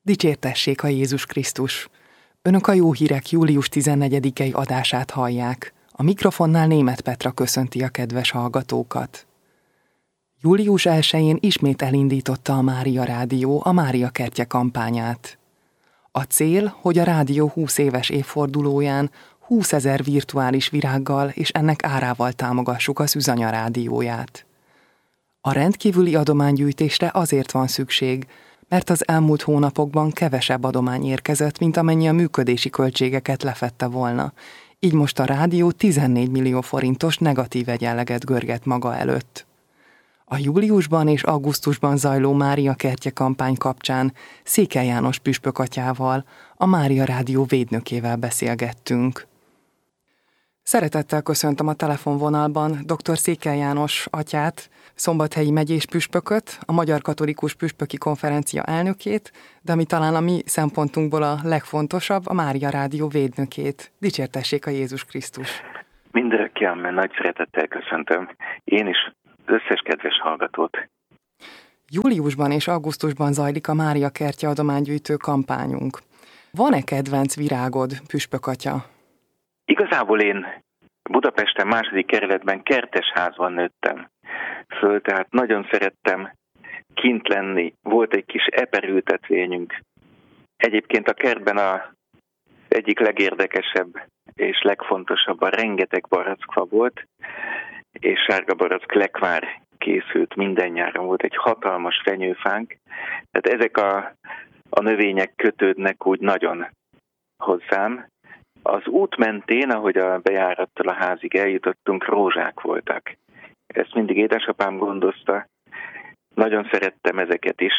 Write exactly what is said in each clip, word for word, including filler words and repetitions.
Dicsértessék a Jézus Krisztus! Önök a Jó Hírek július tizennegyedikei adását hallják. A mikrofonnál Németh Petra köszönti a kedves hallgatókat. július elsején ismét elindította a Mária Rádió a Mária Kertje kampányát. A cél, hogy a rádió húsz éves évfordulóján húszezer virtuális virággal és ennek árával támogassuk az Üzanya rádióját. A rendkívüli adománygyűjtésre azért van szükség, mert az elmúlt hónapokban kevesebb adomány érkezett, mint amennyi a működési költségeket lefedte volna. Így most a rádió tizennégy millió forintos negatív egyenleget görget maga előtt. A júliusban és augusztusban zajló Mária Kertje kampány kapcsán Székely János püspök atyával, a Mária Rádió védnökével beszélgettünk. Szeretettel köszöntöm a telefonvonalban dr. Székely János atyát, Szombathelyi megyés püspököt, a Magyar Katolikus Püspöki Konferencia elnökét, de ami talán a mi szempontunkból a legfontosabb, a Mária Rádió védnökét. Dicsértessék a Jézus Krisztus! Mindörökké, amen, nagy szeretettel köszöntöm. Én is összes kedves hallgatót. Júliusban és augusztusban zajlik a Mária Kertje adománygyűjtő kampányunk. Van-e kedvenc virágod, püspök atya? Igazából én Budapesten második kerületben kertesházban nőttem föl, tehát nagyon szerettem kint lenni. Volt egy kis eperültetvényünk. Egyébként a kertben a egyik legérdekesebb és legfontosabb a rengeteg barackfa volt, és sárga barack lekvár készült minden nyáron. Volt egy hatalmas fenyőfánk, tehát ezek a, a növények kötődnek úgy nagyon hozzám. Az út mentén, ahogy a bejárattal a házig eljutottunk, rózsák voltak. Ezt mindig édesapám gondozta. Nagyon szerettem ezeket is.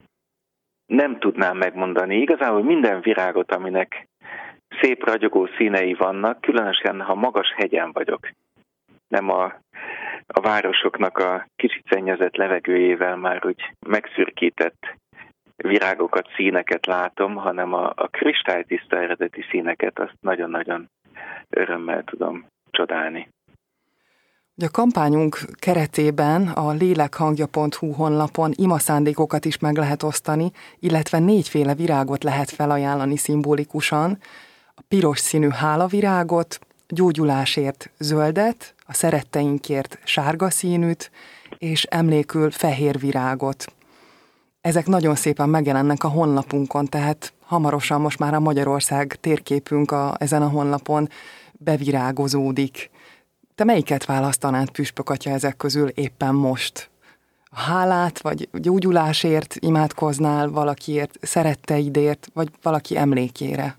Nem tudnám megmondani. Igazából minden virágot, aminek szép ragyogó színei vannak, különösen, ha magas hegyen vagyok. Nem a, a városoknak a kicsit szennyezett levegőjével már úgy megszürkített virágokat, színeket látom, hanem a, a kristálytiszta eredeti színeket, azt nagyon-nagyon örömmel tudom csodálni. A kampányunk keretében a lélekhangja pont hu honlapon imaszándékokat is meg lehet osztani, illetve négyféle virágot lehet felajánlani szimbolikusan. A piros színű hálavirágot, gyógyulásért zöldet, a szeretteinkért sárga színűt, és emlékül fehér virágot. Ezek nagyon szépen megjelennek a honlapunkon, tehát hamarosan most már a Magyarország térképünk a, ezen a honlapon bevirágozódik. Te melyiket választanád, püspök atya, ezek közül éppen most? A hálát, vagy gyógyulásért imádkoznál valakiért, szeretteidért, vagy valaki emlékére?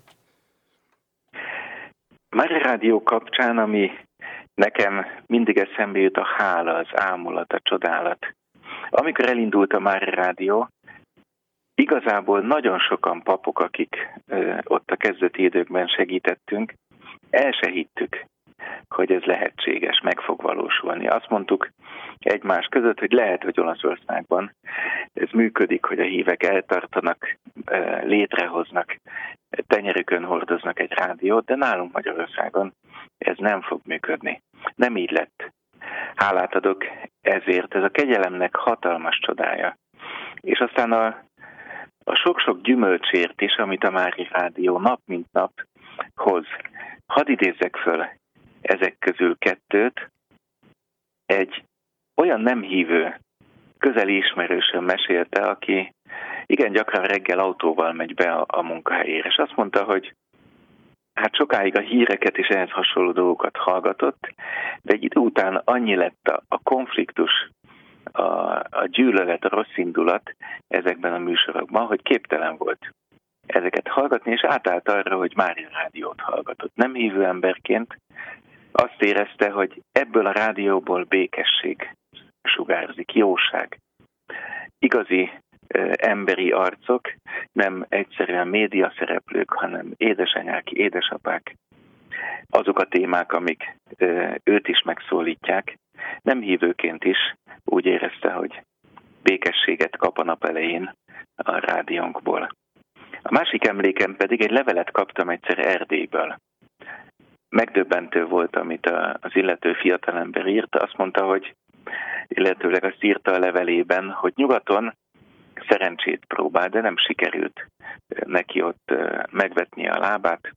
Mária Rádió kapcsán, ami nekem mindig eszembe jut, a hála, az ámulat, a csodálat. Amikor elindult a Mária Rádió, igazából nagyon sokan papok, akik ö, ott a kezdeti időkben segítettünk, el se hittük, hogy ez lehetséges, meg fog valósulni. Azt mondtuk egymás között, hogy lehet, hogy Olaszországban ez működik, hogy a hívek eltartanak, ö, létrehoznak, tenyerükön hordoznak egy rádiót, de nálunk Magyarországon ez nem fog működni. Nem így lett. Hálát adok ezért, ez a kegyelemnek hatalmas csodája. És aztán a, a sok-sok gyümölcsért is, amit a Mária Rádió nap mint nap hoz. Hadd idézzek föl ezek közül kettőt. Egy olyan nem hívő, közeli ismerősöm mesélte, aki igen gyakran reggel autóval megy be a, a munkahelyére, és azt mondta, hogy hát sokáig a híreket és ehhez hasonló dolgokat hallgatott, de egy idő után annyi lett a, a konfliktus, a, a gyűlölet, a rossz indulat ezekben a műsorokban, hogy képtelen volt ezeket hallgatni, és átállt arra, hogy Mária Rádiót hallgatott. Nem hívő emberként azt érezte, hogy ebből a rádióból békesség sugárzik, jóság. Igazi ö, emberi arcok, nem egyszerűen médiaszereplők, hanem édesanyák, édesapák. Azok a témák, amik ö, őt is megszólítják. Nem hívőként is úgy érezte, hogy békességet kap a nap elején a rádiónkból. A másik emlékem pedig egy levelet kaptam egyszer Erdélyből. Megdöbbentő volt, amit az illető fiatalember írta. Azt mondta, hogy illetőleg azt írta a levelében, hogy nyugaton szerencsét próbál, de nem sikerült neki ott megvetnie a lábát.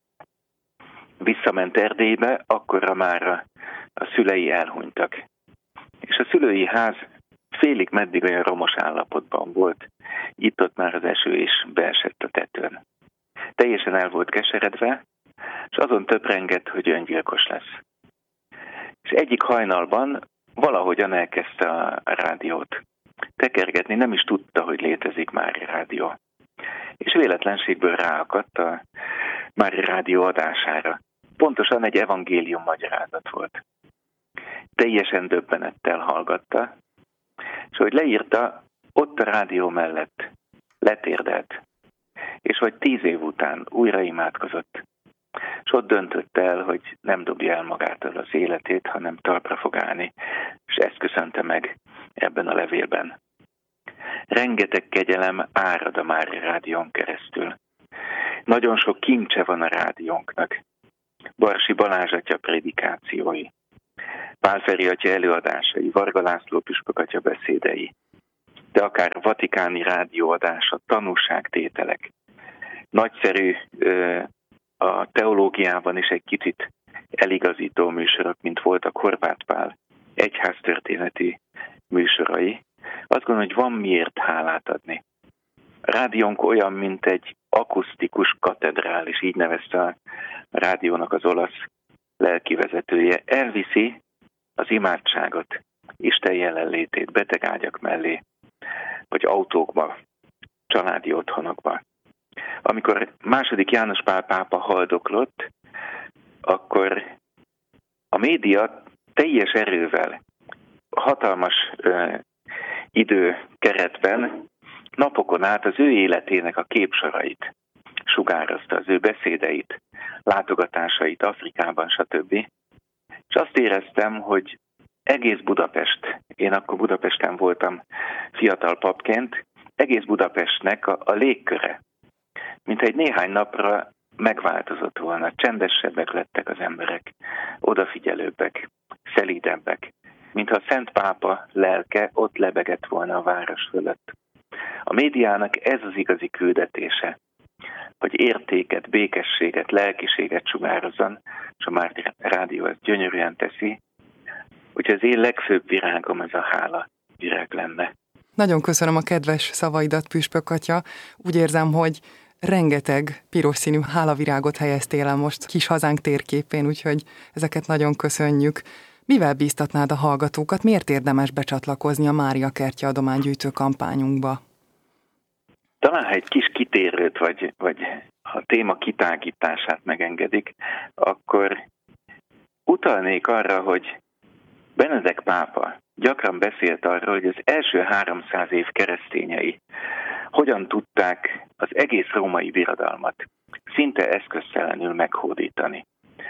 Visszament Erdélybe, akkorra már a, a szülei elhunytak. És a szülői ház félig meddig olyan romos állapotban volt, itt-ott már az eső is beesett a tetőn. Teljesen el volt keseredve, és azon töprengett, hogy öngyilkos lesz. És egyik hajnalban valahogyan elkezdte a rádiót tekergetni, nem is tudta, hogy létezik Mária Rádió. És véletlenségből ráakadt a Mária Rádió adására. Pontosan egy evangélium magyarázat volt. Teljesen döbbenettel hallgatta, és hogy leírta, ott a rádió mellett letérdelt, és hogy tíz év után újra imádkozott, és ott döntött el, hogy nem dobja el magától az életét, hanem talpra fog állni, és ezt köszönte meg ebben a levélben. Rengeteg kegyelem árad a Mária Rádión keresztül. Nagyon sok kincse van a rádiónknak. Barsi Balázs atya prédikációi, Pál Feri atya előadásai, Varga László püspök atya beszédei, de akár a vatikáni rádióadása, tanúságtételek. Nagyszerű a teológiában is egy kicsit eligazító műsorok, mint voltak Horváth Pál egyháztörténeti műsorai. Azt gondolom, hogy van miért hálát adni. A rádiónk olyan, mint egy akusztikus katedrális, így nevezte a rádiónak az olasz lelkivezetője. Elviszi az imádságot, Isten jelenlétét betegágyak mellé, vagy autókba, családi otthonokba. Amikor második János Pál pápa haldoklott, akkor a média teljes erővel, hatalmas ö, időkeretben napokon át az ő életének a képsorait sugározta, az ő beszédeit, látogatásait Afrikában, stb. És azt éreztem, hogy egész Budapest, én akkor Budapesten voltam fiatal papként, egész Budapestnek a, a légköre, mint egy néhány napra megváltozott volna, csendesebbek lettek az emberek, odafigyelőbbek, szelídebbek, mintha a Szent Pápa lelke ott lebegett volna a város fölött. A médiának ez az igazi küldetése, hogy értéket, békességet, lelkiséget sugározzon, és a Mária Rádió ezt gyönyörűen teszi, úgyhogy az én legfőbb virágom ez a hála virág lenne. Nagyon köszönöm a kedves szavaidat, püspök atya. Úgy érzem, hogy rengeteg piros színű hálavirágot helyeztél el most kis hazánk térképén, úgyhogy ezeket nagyon köszönjük. Mivel bíztatnád a hallgatókat, miért érdemes becsatlakozni a Mária Kertje adománygyűjtő kampányunkba? Talán, ha egy kis kitérőt, vagy, vagy a téma kitágítását megengedik, akkor utalnék arra, hogy Benedek pápa gyakran beszélt arról, hogy az első háromszáz év keresztényei hogyan tudták az egész római birodalmat szinte eszköztelenül meghódítani.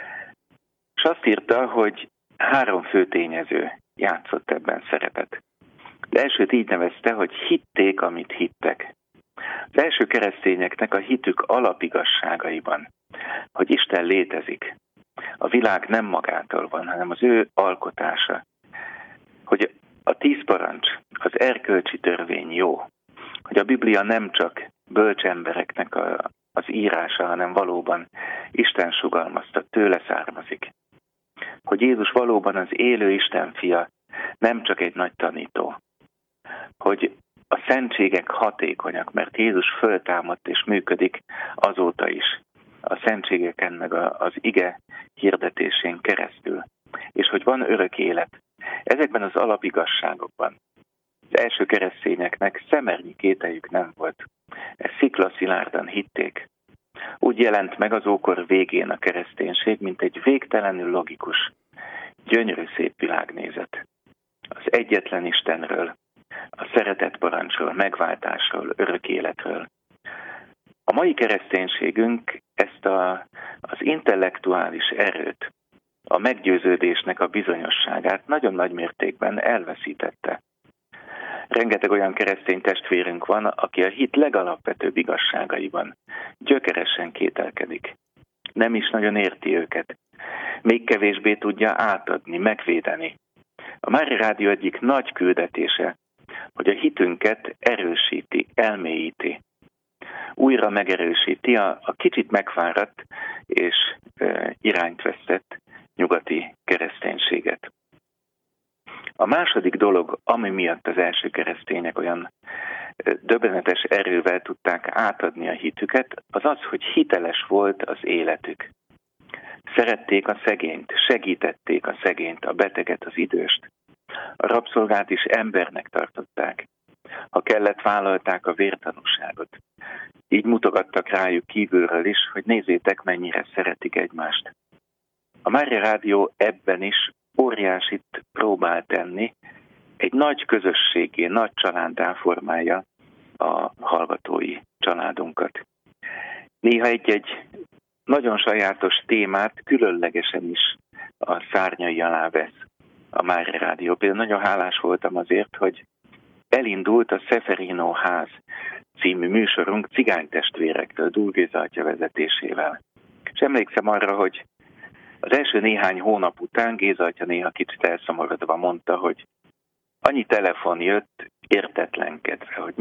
És azt írta, hogy három fő tényező játszott ebben szerepet. Az elsőt így nevezte, hogy hitték, amit hittek. Az első keresztényeknek a hitük alapigasságaiban, hogy Isten létezik. A világ nem magától van, hanem az ő alkotása. Hogy a tíz parancs, az erkölcsi törvény jó. Hogy a Biblia nem csak bölcs embereknek a, az írása, hanem valóban Isten sugalmazta, tőle származik. Hogy Jézus valóban az élő Isten fia, nem csak egy nagy tanító. Hogy a szentségek hatékonyak, mert Jézus föltámadt és működik azóta is. A szentségeken meg az ige hirdetésén keresztül. És hogy van örök élet. Ezekben az alapigasságokban az első keresztényeknek szemernyi kételyük nem volt. Ezt sziklaszilárdan hitték. Úgy jelent meg az ókor végén a kereszténység, mint egy végtelenül logikus, gyönyörű szép világnézet. Az egyetlen Istenről, a szeretet parancsról, megváltásról, örök életről. A mai kereszténységünk ezt a, az intellektuális erőt, a meggyőződésnek a bizonyosságát nagyon nagy mértékben elveszítette. Rengeteg olyan keresztény testvérünk van, aki a hit legalapvetőbb igazságaiban gyökeresen kételkedik. Nem is nagyon érti őket. Még kevésbé tudja átadni, megvédeni. A Mária Rádió egyik nagy küldetése, hogy a hitünket erősíti, elmélyíti, újra megerősíti a, a kicsit megfáradt és e, irányt vesztett nyugati kereszténységet. A második dolog, ami miatt az első keresztények olyan döbbenetes erővel tudták átadni a hitüket, az az, hogy hiteles volt az életük. Szerették a szegényt, segítették a szegényt, a beteget, az időst. A rabszolgát is embernek tartották. Ha kellett, vállalták a vértanúságot. Így mutogattak rájuk kívülről is, hogy nézzétek, mennyire szeretik egymást. A Mária Rádió ebben is óriásit próbál tenni, egy nagy közösségé, nagy családdá formálja a hallgatói családunkat. Néha egy-egy nagyon sajátos témát különlegesen is a szárnyai alá vesz a Mária Rádió. Például nagyon hálás voltam azért, hogy elindult a Szeferino ház című műsorunk cigánytestvérektől, Dúl Géza atya vezetésével. És emlékszem arra, hogy az első néhány hónap után Géza atya néha kicsit elszomorodva mondta, hogy annyi telefon jött értetlenkedve, hogy